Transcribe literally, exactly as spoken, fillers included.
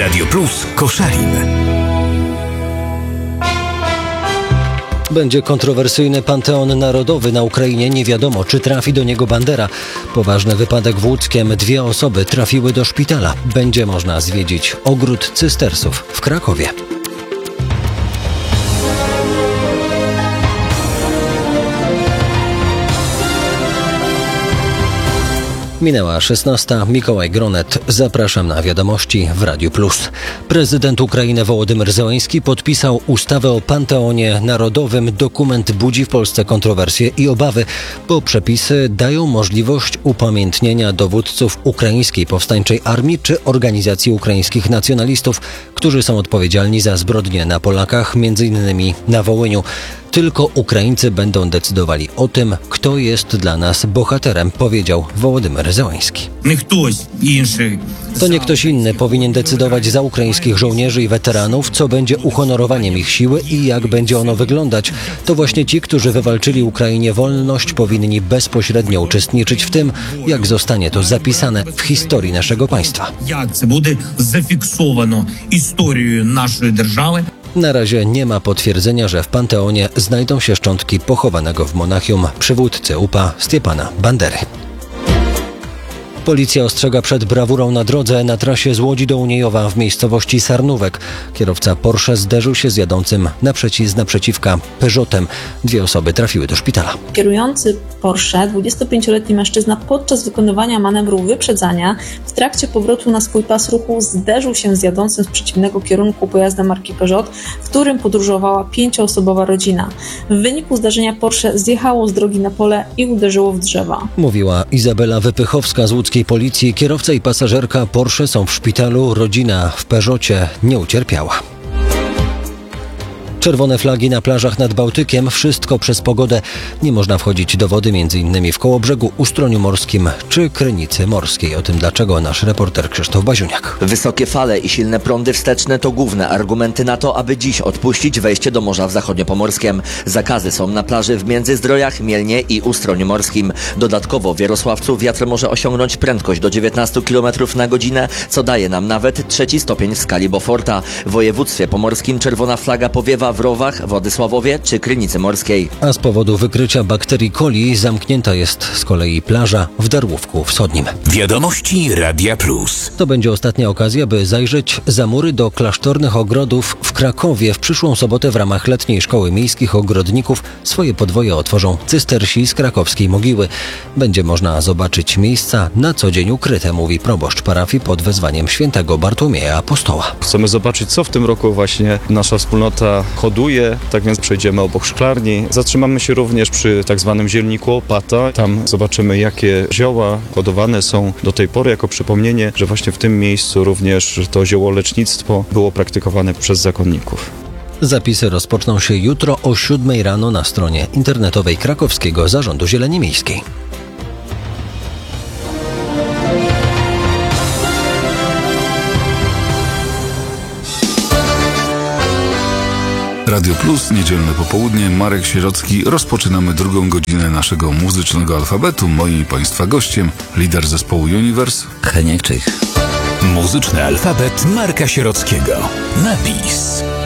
Radio Plus Koszalin. Będzie kontrowersyjny Panteon Narodowy na Ukrainie. Nie wiadomo, czy trafi do niego Bandera. Poważny wypadek w Łódzkiem. Dwie osoby trafiły do szpitala. Będzie można zwiedzić ogród cystersów w Krakowie. Minęła szesnasta. Mikołaj Gronet. Zapraszam na wiadomości w Radiu Plus. Prezydent Ukrainy Wołodymyr Zełenski podpisał ustawę o Panteonie Narodowym. Dokument budzi w Polsce kontrowersje i obawy, bo przepisy dają możliwość upamiętnienia dowódców ukraińskiej powstańczej armii czy organizacji ukraińskich nacjonalistów, którzy są odpowiedzialni za zbrodnie na Polakach, między innymi na Wołyniu. Tylko Ukraińcy będą decydowali o tym, kto jest dla nas bohaterem, powiedział Wołodymyr Zełenski. To nie ktoś inny powinien decydować za ukraińskich żołnierzy i weteranów, co będzie uhonorowaniem ich siły i jak będzie ono wyglądać. To właśnie ci, którzy wywalczyli Ukrainie wolność, powinni bezpośrednio uczestniczyć w tym, jak zostanie to zapisane w historii naszego państwa. Jak to będzie zafiksowane historią naszej держави. Na razie nie ma potwierdzenia, że w Panteonie znajdą się szczątki pochowanego w Monachium przywódcy U P A Stjepana Bandery. Policja ostrzega przed brawurą na drodze na trasie z Łodzi do Uniejowa w miejscowości Sarnówek. Kierowca Porsche zderzył się z jadącym naprzeciw, z naprzeciwka Peugeotem. Dwie osoby trafiły do szpitala. Kierujący Porsche, dwudziestopięcioletni mężczyzna, podczas wykonywania manewru wyprzedzania w trakcie powrotu na swój pas ruchu zderzył się z jadącym z przeciwnego kierunku pojazdem marki Peugeot, w którym podróżowała pięcioosobowa rodzina. W wyniku zdarzenia Porsche zjechało z drogi na pole i uderzyło w drzewa. Mówiła Izabela Wypychowska z łódzkiej policji. Kierowca i pasażerka Porsche są w szpitalu. Rodzina w Peugeocie nie ucierpiała. Czerwone flagi na plażach nad Bałtykiem. Wszystko przez pogodę. Nie można wchodzić do wody, m.in. w Kołobrzegu, Ustroniu Morskim czy Krynicy Morskiej. O tym dlaczego nasz reporter Krzysztof Baziuniak. Wysokie fale i silne prądy wsteczne to główne argumenty na to, aby dziś odpuścić wejście do morza w zachodniopomorskiem. Zakazy są na plaży w Międzyzdrojach, Mielnie i Ustroniu Morskim. Dodatkowo w Jarosławcu wiatr może osiągnąć prędkość do dziewiętnaście kilometrów na godzinę, co daje nam nawet trzeci stopień w skali Beauforta. W województwie pomorskim czerwona flaga powiewa w Rowach, Władysławowie czy Krynicy Morskiej. A z powodu wykrycia bakterii coli zamknięta jest z kolei plaża w Darłówku Wschodnim. Wiadomości Radia Plus. To będzie ostatnia okazja, by zajrzeć za mury do klasztornych ogrodów w Krakowie. W przyszłą sobotę w ramach letniej szkoły miejskich ogrodników swoje podwoje otworzą cystersi z krakowskiej Mogiły. Będzie można zobaczyć miejsca na co dzień ukryte, mówi proboszcz parafii pod wezwaniem świętego Bartłomieja Apostoła. Chcemy zobaczyć, co w tym roku właśnie nasza wspólnota hoduje, tak więc przejdziemy obok szklarni. Zatrzymamy się również przy tak zwanym zielniku Opata. Tam zobaczymy, jakie zioła hodowane są do tej pory, jako przypomnienie, że właśnie w tym miejscu również to ziołolecznictwo było praktykowane przez zakonników. Zapisy rozpoczną się jutro o siódmej rano na stronie internetowej Krakowskiego Zarządu Zieleni Miejskiej. Radio Plus, niedzielne popołudnie, Marek Sierocki. Rozpoczynamy drugą godzinę naszego muzycznego alfabetu. Moim i Państwa gościem lider zespołu Universe Heniek Czych. Muzyczny alfabet Marka Sierockiego. Napis.